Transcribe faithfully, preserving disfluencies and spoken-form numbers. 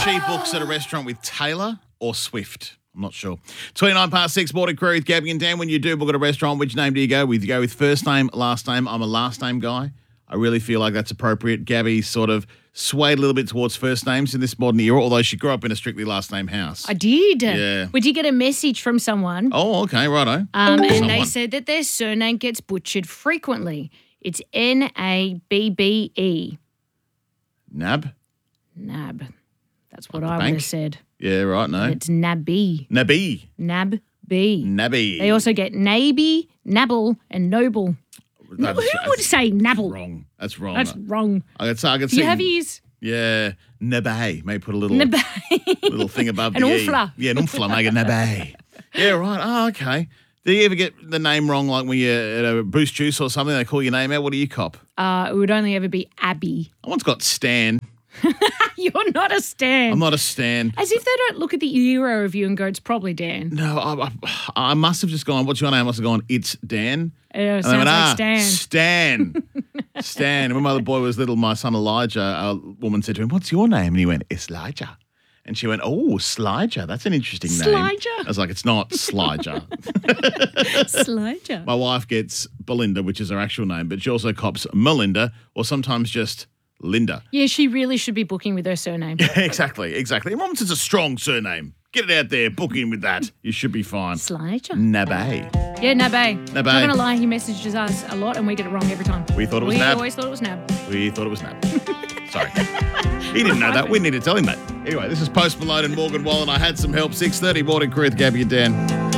she books at a restaurant with Taylor or Swift. I'm not sure. twenty-nine past six, Morning Crew with Gabby and Dan. When you do book at a restaurant, which name do you go with? You go with first name, last name. I'm a last name guy. I really feel like that's appropriate. Gabby sort of swayed a little bit towards first names in this modern era, although she grew up in a strictly last name house. I did. Yeah. We did get a message from someone. Oh, okay, righto. Um, and Someone. they said that their surname gets butchered frequently. It's N A B B E. Nab? Nab. That's what Like the I would bank? have said. Yeah, right, no. It's Nabby. Nabby. Nab-B. Nabby. They also get Naby, Nabble, and Noble. That's- Who would that's say Nabble? Wrong. That's wrong. That's wrong. I could, I could Do see. you have ears? Yeah. Nabay. May put a little Nabay. little thing above An the E. umfla. Yeah, an umfla, make a nabay. Yeah, right. Oh, okay. Do you ever get the name wrong, like when you're at a Boost Juice or something, they call your name out? What do you cop? Uh, it would only ever be Abby. I once got Stan. You're not a Stan. I'm not a Stan. As if they don't look at the era of you and go, it's probably Dan. No, I, I, I must have just gone, what's your name? I must have gone, it's Dan. Uh, And sounds I went, like ah, Stan. Stan. Stan. When my little boy was little, my son Elijah, a woman said to him, what's your name? And he went, it's Elijah. And she went, oh, Sliger. That's an interesting name. Sliger? I was like, it's not Sliger. Sliger. My wife gets Belinda, which is her actual name, but she also cops Melinda or sometimes just Linda. Yeah, she really should be booking with her surname. exactly, exactly. Robinson's a strong surname. Get it out there, book in with that. You should be fine. Sliger. Nabay. Yeah, Nabe. Nabe. Not going to lie, he messages us a lot and we get it wrong every time. We thought it was we Nab. always thought it was Nab. We thought it was Nab. Sorry. He didn't know that. We need to tell him that. Anyway, this is Post Malone and Morgan Wallen. I had some help. six thirty Morning Crew with Gabby and Dan.